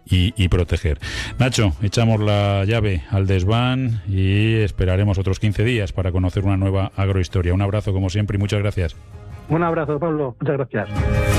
y proteger. Nacho, echamos la llave al desván y esperaremos otros 15 días para conocer una nueva agrohistoria. Un abrazo como siempre y muchas gracias. Un abrazo, Pablo. Muchas gracias.